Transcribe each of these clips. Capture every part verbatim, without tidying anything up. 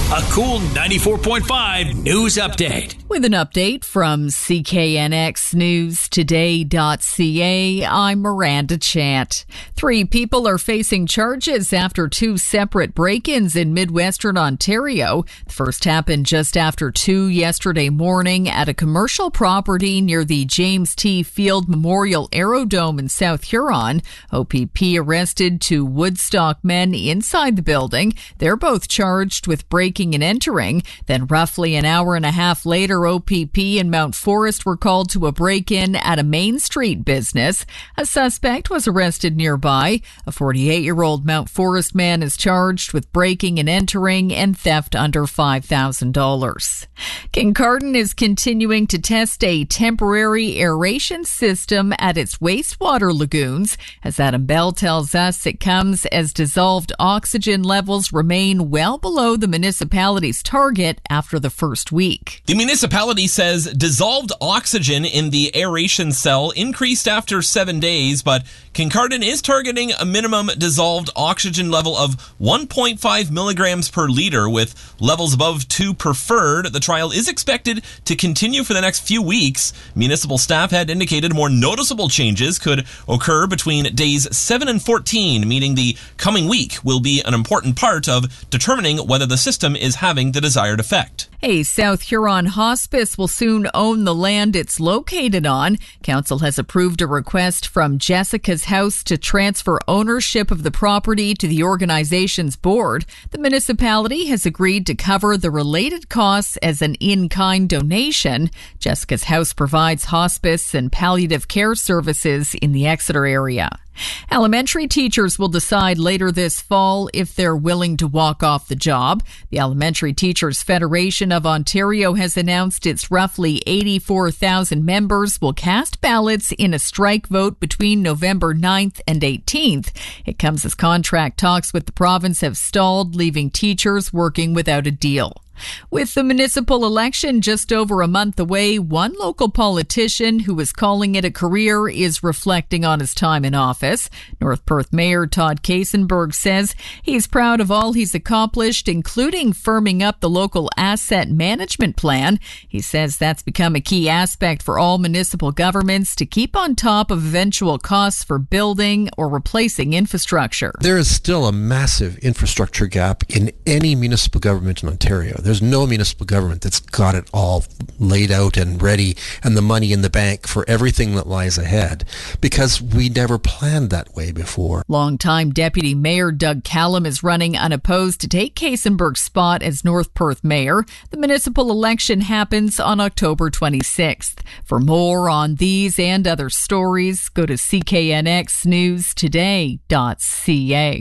A cool ninety-four point five news update. With an update from C K N X News Today dot C A, I'm Miranda Chant. Three people are facing charges after two separate break-ins in Midwestern Ontario. The first happened just after two yesterday morning at a commercial property near the James T. Field Memorial Aerodrome in South Huron. O P P arrested two Woodstock men inside the building. They're both charged with breaking and entering. Then roughly an hour and a half later, O P P and Mount Forest were called to a break-in at a Main Street business. A suspect was arrested nearby. A forty-eight-year-old Mount Forest man is charged with breaking and entering and theft under five thousand dollars. Kincardine is continuing to test a temporary aeration system at its wastewater lagoons. As Adam Bell tells us, it comes as dissolved oxygen levels remain well below the municipality's target after the first week. The municipality says dissolved oxygen in the aeration cell increased after seven days, but Kincardine is targeting a minimum dissolved oxygen level of one point five milligrams per liter, with levels above two preferred. The trial is expected to continue for the next few weeks. Municipal staff had indicated more noticeable changes could occur between days seven and fourteen, meaning the coming week will be an important part of determining whether the system is having the desired effect. A South Huron hospice will soon own the land it's located on. Council has approved a request from Jessica's House to transfer ownership of the property to the organization's board. The municipality has agreed to cover the related costs as an in-kind donation. Jessica's House provides hospice and palliative care services in the Exeter area. Elementary teachers will decide later this fall if they're willing to walk off the job. The Elementary Teachers Federation of Ontario has announced its roughly eighty-four thousand members will cast ballots in a strike vote between November ninth and eighteenth. It comes as contract talks with the province have stalled, leaving teachers working without a deal. With the municipal election just over a month away, one local politician who is calling it a career is reflecting on his time in office. North Perth Mayor Todd Kasenberg says he's proud of all he's accomplished, including firming up the local asset management plan. He says that's become a key aspect for all municipal governments to keep on top of eventual costs for building or replacing infrastructure. There is still a massive infrastructure gap in any municipal government in Ontario. There's no municipal government that's got it all laid out and ready and the money in the bank for everything that lies ahead, because we never planned that way before. Longtime Deputy Mayor Doug Callum is running unopposed to take Kasenberg's spot as North Perth Mayor. The municipal election happens on October twenty-sixth. For more on these and other stories, go to C K N X News Today dot C A.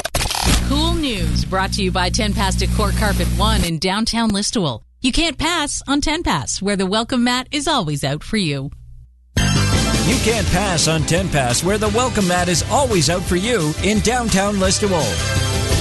Cool News brought to you by ten Pass Decor Carpet One in downtown Listowel. You can't pass on ten Pass, where the welcome mat is always out for you. You can't pass on ten Pass, where the welcome mat is always out for you in downtown Listowel.